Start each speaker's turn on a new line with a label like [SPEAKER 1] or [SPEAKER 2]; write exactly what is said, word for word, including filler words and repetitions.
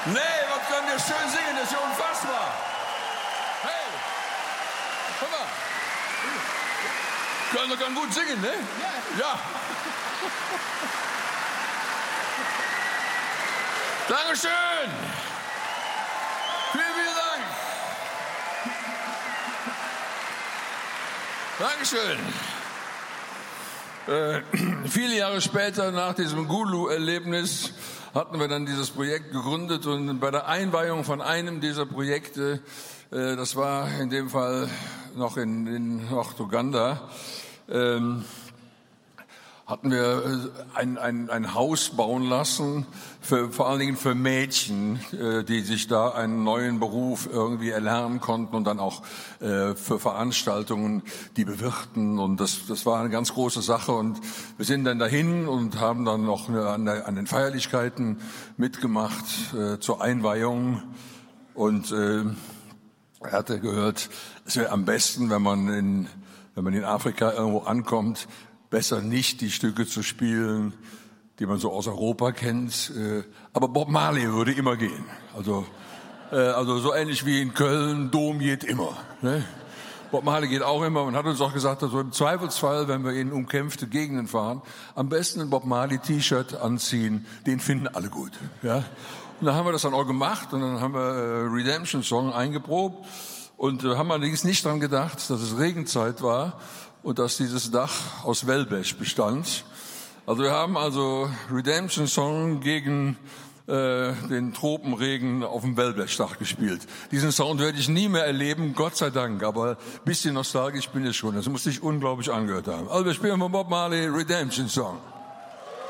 [SPEAKER 1] Nee, was können wir schön singen, das ist ja unfassbar. Hey, guck mal. Kölner kann gut singen, ne? Ja. Ja. Dankeschön. Vielen, vielen Dank. Dankeschön. Äh, viele Jahre später, nach diesem Gulu-Erlebnis, hatten wir dann dieses Projekt gegründet und bei der Einweihung von einem dieser Projekte, äh, das war in dem Fall noch in, in Norduganda, ähm, hatten wir ein, ein, ein Haus bauen lassen, für, vor allen Dingen für Mädchen, äh, die sich da einen neuen Beruf irgendwie erlernen konnten und dann auch äh, für Veranstaltungen die bewirten. Und das, das war eine ganz große Sache. Und wir sind dann dahin und haben dann noch eine, an, der, an den Feierlichkeiten mitgemacht äh, zur Einweihung. Und äh, er hatte gehört, es wäre am besten, wenn man in, wenn man in Afrika irgendwo ankommt, besser nicht die Stücke zu spielen, die man so aus Europa kennt. Aber Bob Marley würde immer gehen. Also, also so ähnlich wie in Köln, Dom geht immer. Ne? Bob Marley geht auch immer und hat uns auch gesagt, also im Zweifelsfall, wenn wir in umkämpfte Gegenden fahren, am besten ein Bob Marley T-Shirt anziehen, den finden alle gut. Ja? Und dann haben wir das dann auch gemacht und dann haben wir Redemption Song eingeprobt und haben allerdings nicht dran gedacht, dass es Regenzeit war und dass dieses Dach aus Wellblech bestand. Also wir haben also Redemption Song gegen äh, den Tropenregen auf dem Wellblechdach gespielt. Diesen Sound werde ich nie mehr erleben, Gott sei Dank, aber ein bisschen nostalgisch bin ich schon. Das muss ich unglaublich angehört haben. Also wir spielen von Bob Marley Redemption Song.